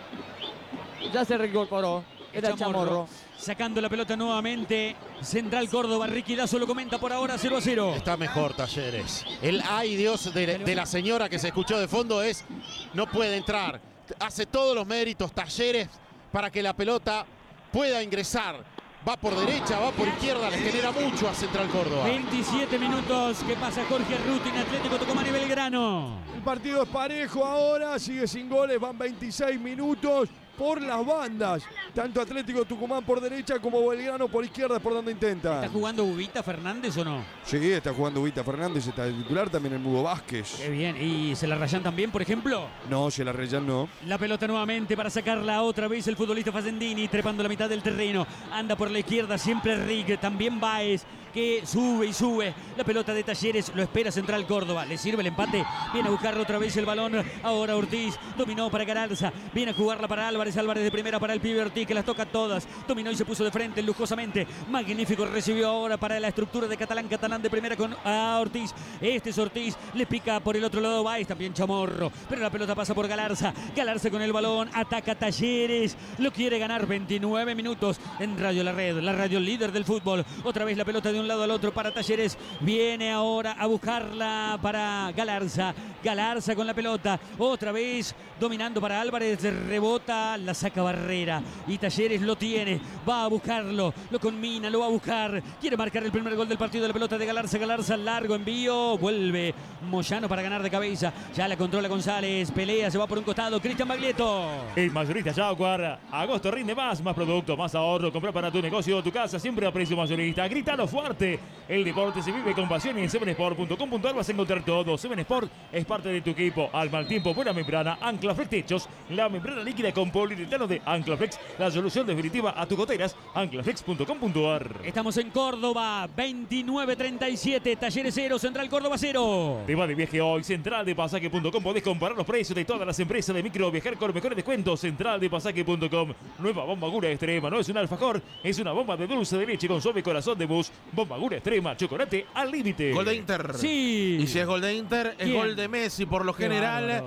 Ya se reincorporó, era Chamorro. Chamorro. Sacando la pelota nuevamente, Central Córdoba, Ricky Dazo lo comenta por ahora cero a cero. Está mejor Talleres. El ay Dios de, de la señora que se escuchó de fondo es, no puede entrar. Hace todos los méritos Talleres para que la pelota pueda ingresar. Va por derecha, va por izquierda, le genera mucho a Central Córdoba. veintisiete minutos que pasa Jorge Ruti en Atlético Tucumán y Belgrano. El partido es parejo ahora, sigue sin goles, van veintiséis minutos por las bandas. Tanto Atlético Tucumán por derecha como Belgrano por izquierda, por donde intenta. ¿Está jugando Ubita Fernández o no? Sí, está jugando Ubita Fernández, está de titular también el Mudo Vázquez. Qué bien, ¿y se la rayan también, por ejemplo? No, se la rayan no. La pelota nuevamente para sacarla otra vez el futbolista Facendini, trepando la mitad del terreno. Anda por la izquierda, siempre Rick, también Báez, que sube y sube. La pelota de Talleres, lo espera Central Córdoba. Le sirve el empate, viene a buscar otra vez el balón. Ahora Ortiz, dominó para Galarza, viene a jugarla para Álvarez. Álvarez de primera para el pibe Ortiz, que las toca todas. Dominó y se puso de frente lujosamente. Magnífico, recibió ahora para la estructura de Catalán. Catalán de primera con a Ortiz. Este es Ortiz, le pica por el otro lado Báez, también Chamorro. Pero la pelota pasa por Galarza. Galarza con el balón, ataca Talleres. Lo quiere ganar, veintinueve minutos en Radio La Red, la radio líder del fútbol. Otra vez la pelota de un lado al otro para Talleres. Viene ahora a buscarla para Galarza. Galarza con la pelota. Otra vez dominando para Álvarez. Rebota, la saca Barrera. Y Talleres lo tiene. Va a buscarlo. Lo conmina, lo va a buscar. Quiere marcar el primer gol del partido de la pelota de Galarza. Galarza, largo envío. Vuelve Moyano para ganar de cabeza. Ya la controla González. Pelea, se va por un costado. Cristian Baglietto. El mayorista Jaguar. Agosto rinde más. Más producto, más ahorro. Comprar para tu negocio, tu casa. Siempre a precio mayorista. Grítalo fuerte. El deporte se vive con pasión y en seven sport punto com punto ar vas a encontrar todo. seven Sport es parte de tu equipo. Al mal tiempo, buena membrana. Anclaflex Techos. La membrana líquida con poliuretano de Anclaflex. La solución definitiva a tus goteras. Anclaflex punto com punto ar. Estamos en Córdoba. veintinueve treinta y siete. Talleres cero. Central Córdoba cero. Te va de viaje hoy. Central de pasaje punto com. Podés comparar los precios de todas las empresas de micro. Viajar con mejores descuentos. Central de pasaje punto com. Nueva bomba Gura Extrema. No es un alfajor. Es una bomba de dulce de leche con suave corazón de bus. Bomba Gura Extrema. Chocolate al límite. Gol de Inter. Sí. Y si es gol de Inter, es ¿Quién? gol de Messi por lo Qué general. bárbaro.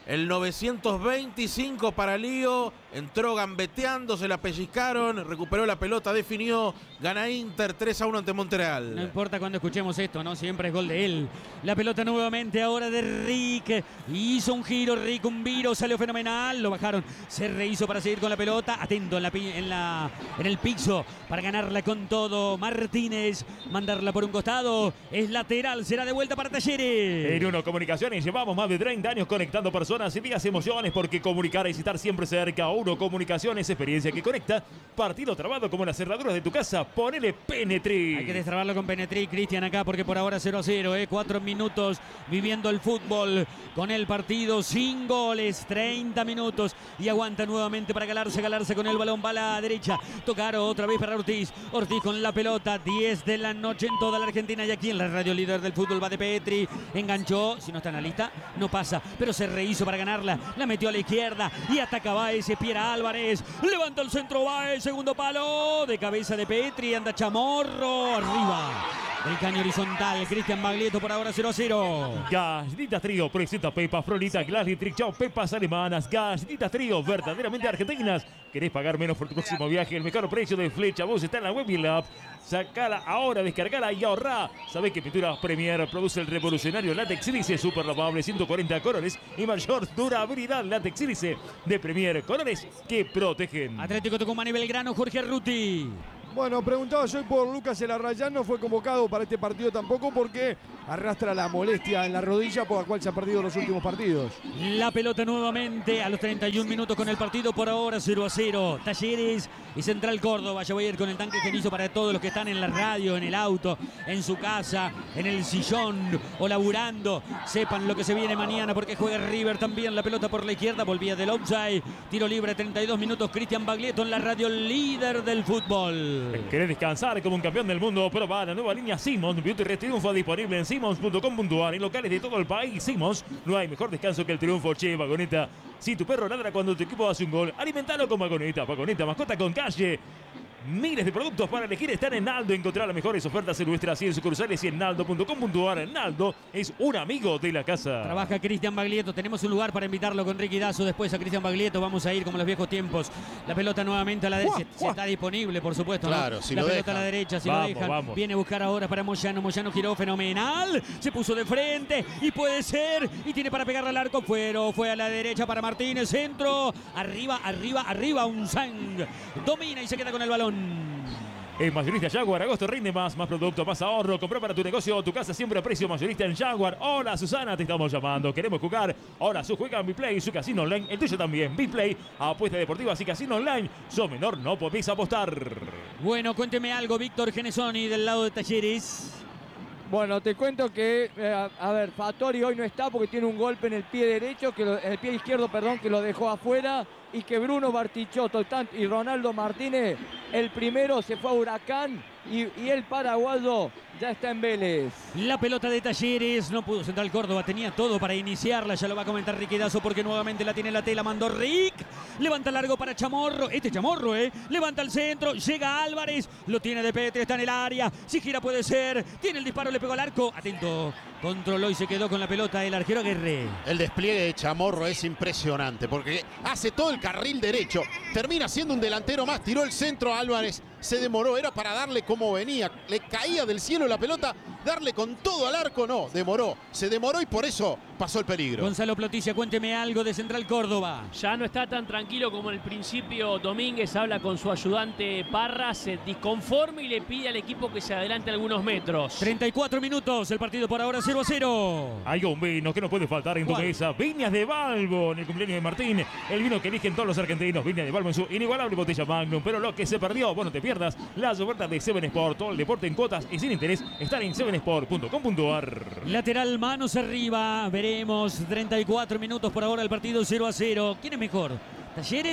El novecientos veinticinco para Lío, entró gambeteando, se la pellizcaron, recuperó la pelota, definió, gana Inter tres a uno ante Montreal. No importa cuando escuchemos esto, ¿no? Siempre es gol de él. La pelota nuevamente ahora de Rick. Hizo un giro, Rick, un viro, salió fenomenal. Lo bajaron, se rehizo para seguir con la pelota. Atento en, la, en, la, en el piso para ganarla con todo. Martínez, mandarla por un costado. Es lateral, será de vuelta para Talleres. En Uno Comunicaciones llevamos más de treinta años conectando personas y días emociones, porque comunicar es estar siempre cerca. Uno Comunicaciones, experiencia que conecta. Partido trabado como las cerraduras de tu casa, ponele Penetri. Hay que destrabarlo con Penetri, Cristian, acá, porque por ahora cero a cero, ¿eh? Cuatro minutos viviendo el fútbol con el partido sin goles, treinta minutos y aguanta nuevamente para Galarza, Galarza con el balón, va a la derecha, tocar otra vez para Ortiz, Ortiz con la pelota, diez de la noche en toda la Argentina y aquí en la radio líder del fútbol va de Petri, enganchó, si no está en la lista, no pasa, pero se rehizo para ganarla, la metió a la izquierda y ataca Baez, Piera Álvarez, levanta el centro Baez, segundo palo, de cabeza de Petri, anda Chamorro, arriba. El caño horizontal, Cristian Baglietto por ahora cero a cero. Galletitas Trío presenta Pepas Florita, Glass Trick Chau, Pepas alemanas, Galletitas Trío verdaderamente argentinas. ¿Querés pagar menos por tu próximo viaje? El mejor precio de Flecha Vos está en la web y en la app. Sacala ahora, descargala y ahorrá. ¿Sabés que Pinturas Premier produce el revolucionario látex sílice super lavable, ciento cuarenta colores y mayor durabilidad? Látex sílice de Premier, colores que protegen. Atlético Tucumán y Belgrano, Jorge Arruti. Bueno, preguntaba yo por Lucas Elarrayán, no fue convocado para este partido tampoco porque arrastra la molestia en la rodilla por la cual se ha perdido los últimos partidos. La pelota nuevamente a los treinta y un minutos con el partido por ahora cero a cero. Talleres y Central Córdoba. Ya voy a ir con el tanque genizo para todos los que están en la radio, en el auto, en su casa, en el sillón o laburando. Sepan lo que se viene mañana porque juega River también. La pelota por la izquierda, volvía del offside. Tiro libre, treinta y dos minutos. Cristian Baglietto en la radio líder del fútbol. ¿Querés descansar como un campeón del mundo? Proba la nueva línea Simmons Beauty Rest Triunfo, disponible en simmons punto com punto a r en locales de todo el país. Simmons, no hay mejor descanso que el triunfo. Che, Vagoneta, si tu perro ladra cuando tu equipo hace un gol, alimentalo con Vagoneta. Vagoneta, mascota con calle. Miles de productos para elegir están en Naldo. Encontrar las mejores ofertas en nuestras cien sucursales y en naldo punto com punto a r. Naldo es un amigo de la casa. Trabaja Cristian Baglietto. Tenemos un lugar para invitarlo con Ricky Dazo. Después a Cristian Baglietto. Vamos a ir como en los viejos tiempos. La pelota nuevamente a la derecha. Si, si está disponible, por supuesto. Claro, ¿no? si la lo pelota dejan. a la derecha, si Vamos, lo dejan. vamos. Viene a buscar ahora para Moyano. Moyano giró fenomenal. Se puso de frente y puede ser. Y tiene para pegarle al arco. Fuero. Fue a la derecha para Martínez. Centro. Arriba, arriba, arriba. Un Sang. Domina y se queda con el balón. En Mayorista Jaguar, agosto rinde más, más producto, más ahorro. Comprá para tu negocio o tu casa siempre a precio mayorista en Jaguar. Hola Susana, te estamos llamando. Queremos jugar. Ahora su juega en BePlay, su casino online. El tuyo también. BePlay, apuestas deportivas y casino online. Sos menor, no podéis apostar. Bueno, cuénteme algo, Víctor Genesoni, del lado de Talleres. Bueno, te cuento que, eh, a, a ver, Fattori hoy no está porque tiene un golpe en el pie derecho, que lo, en el pie izquierdo, perdón, que lo dejó afuera, y que Bruno Bartichotto y Ronaldo Martínez, el primero se fue a Huracán y, y el paraguayo ya está en Vélez. La pelota de Talleres, no pudo Central Córdoba, tenía todo para iniciarla, ya lo va a comentar Riquedazo porque nuevamente la tiene la tela, mandó Rick, levanta largo para Chamorro, este Chamorro, eh, levanta el centro, llega Álvarez, lo tiene de Petri, está en el área, si gira puede ser, tiene el disparo, le pegó al arco, atento, controló y se quedó con la pelota el arquero Aguirre. El despliegue de Chamorro es impresionante porque hace todo el carril derecho, termina siendo un delantero más, tiró el centro a Álvarez, se demoró, era para darle como venía, le caía del cielo la pelota, darle con todo al arco, no, demoró, se demoró y por eso pasó el peligro. Gonzalo Ploticia, cuénteme algo de Central Córdoba. Ya no está tan tranquilo como en el principio. Domínguez habla con su ayudante Parra, se disconforme y le pide al equipo que se adelante algunos metros. treinta y cuatro minutos, el partido por ahora cero a cero. Hay un vino que no puede faltar en tu ¿Cuál? mesa. Viñas de Balbo, en el cumpleaños de Martín. El vino que eligen todos los argentinos. Viñas de Balbo en su inigualable botella Magnum. Pero lo que se perdió, bueno, te pierdas las ofertas de Seven Sport. Todo el deporte en cuotas y sin interés. Están en seven sport punto com punto a r. Lateral, manos arriba, veremos, treinta y cuatro minutos por ahora el partido cero a cero. ¿Quién es mejor? ¿Talleres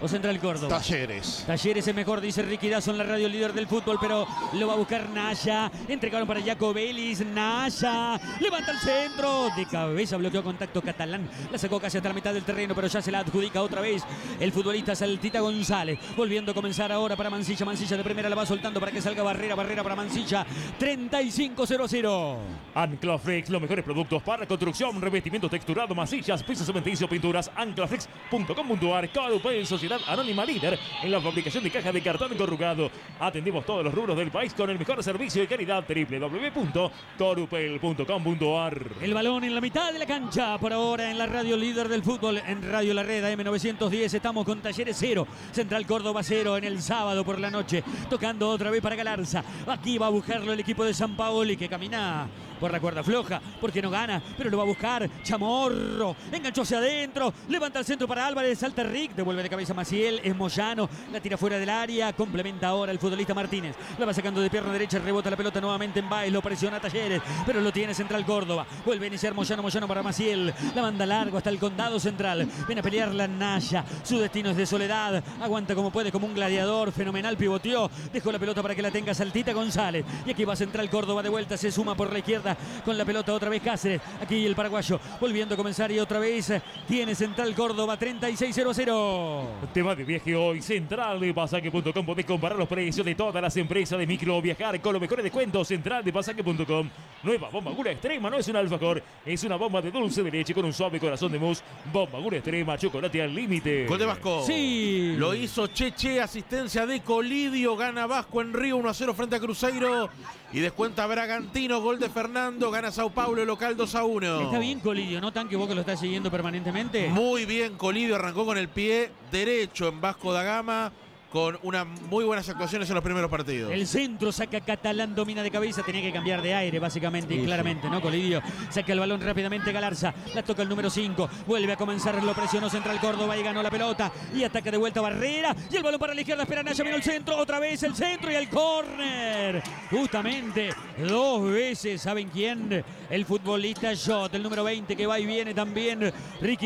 o Central Córdoba? Talleres. Talleres es mejor, dice Ricky Dazo en la radio líder del fútbol, pero lo va a buscar Naya. Entregaron para Jacobelis. Naya levanta el centro. De cabeza bloqueó contacto Catalán. La sacó casi hasta la mitad del terreno, pero ya se la adjudica otra vez el futbolista Saltita González. Volviendo a comenzar ahora para Mansilla. Mansilla de primera la va soltando para que salga Barrera. Barrera para Mansilla. treinta y cinco cero cero. Anclaflex, los mejores productos para construcción, revestimiento texturado, masillas, pisos cementicios, pinturas. Anclaflex punto com punto ar. Corupel, Sociedad Anónima líder en la fabricación de cajas de cartón corrugado. Atendemos todos los rubros del país con el mejor servicio y calidad. doble u doble u doble u punto corupel punto com punto ar. El balón en la mitad de la cancha. Por ahora en la radio líder del fútbol, en Radio La Red M novecientos diez. Estamos con Talleres cero, Central Córdoba cero en el sábado por la noche. Tocando otra vez para Galarza. Aquí va a buscarlo el equipo de San Paoli, que camina por la cuerda floja, porque no gana, pero lo va a buscar Chamorro. Enganchó hacia adentro, levanta el centro para Álvarez, salta Rick, devuelve de cabeza Maciel, es Moyano, la tira fuera del área, complementa ahora el futbolista Martínez. La va sacando de pierna derecha, rebota la pelota nuevamente en Baez, lo presiona Talleres, pero lo tiene Central Córdoba. Vuelve a iniciar Moyano, Moyano para Maciel, la manda largo hasta el condado central. Viene a pelear la Naya, su destino es de soledad, aguanta como puede, como un gladiador, fenomenal, pivoteó, dejó la pelota para que la tenga Saltita González. Y aquí va Central Córdoba de vuelta, se suma por la izquierda con la pelota otra vez Cáceres. Aquí el paraguayo volviendo a comenzar y otra vez tiene Central Córdoba treinta y seis cero cero. Tema de viaje hoy, central de pasaje punto com. Podés comparar los precios de todas las empresas de micro viajar con los mejores descuentos. Central de pasaje punto com. Nueva bomba Gura Extrema, no es un alfajor, es una bomba de dulce de leche con un suave corazón de mousse. Bomba Gura Extrema, chocolate al límite. Gol de Vasco. Sí. Lo hizo Cheche, asistencia de Colidio. Gana Vasco en Río uno a cero frente a Cruzeiro. Y descuenta Bragantino, gol de Fernando. Gana Sao Paulo, local dos a uno. Está bien Colidio, ¿no? Tan que vos que lo estás siguiendo permanentemente. Muy bien Colidio, arrancó con el pie derecho en Vasco da Gama, con unas muy buenas actuaciones en los primeros partidos. El centro saca Catalán, domina de cabeza, tenía que cambiar de aire básicamente, sí, y claramente, ¿no? Colidio saca el balón rápidamente Galarza, la toca el número cinco, vuelve a comenzar, lo presionó Central Córdoba y ganó la pelota, y ataca de vuelta Barrera, y el balón para la izquierda, espera Naya, vino el centro, otra vez el centro y el córner. Justamente, dos veces, ¿saben quién? El futbolista Jot, el número veinte, que va y viene también, Ricky